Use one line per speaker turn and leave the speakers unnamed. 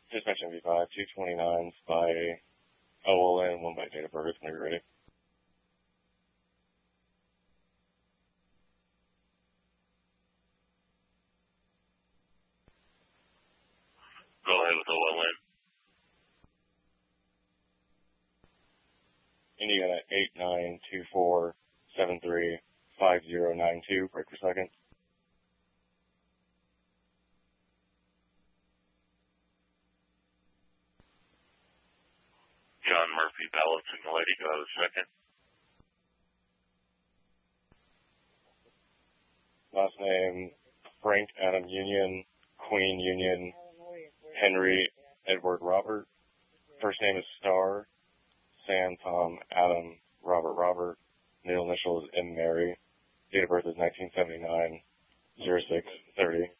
Dispatch MV5, 229s by OLN, 1 by date of birth, when you're ready.
Go ahead with OLN.
Indiana 8924735092, break per second.
John Murphy, balancing the lady, go ahead a second.
Last name, Frank Adam Union, Queen Union, Henry Edward Robert. First name is Star, Sam Tom Adam Robert Robert. Middle initial is M. Mary. Date of birth is 1979, 0630.